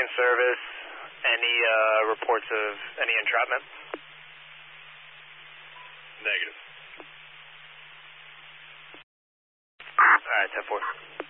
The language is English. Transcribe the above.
in service. Any reports of any entrapment? Negative. Alright, 10-4.